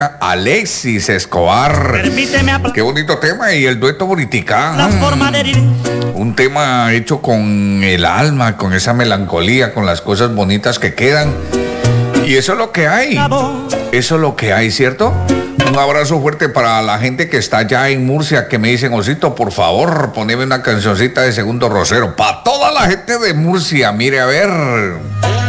Alexis Escobar. Permíteme Qué bonito tema, y el dueto Boriticá. la forma de herir. Un tema hecho con el alma, con esa melancolía, con las cosas bonitas que quedan. Y eso es lo que hay. Eso es lo que hay, ¿cierto? Un abrazo fuerte para la gente que está allá en Murcia, que me dicen: Osito, por favor, poneme una cancioncita de Segundo Rosero. Para toda la gente de Murcia, mire, a ver.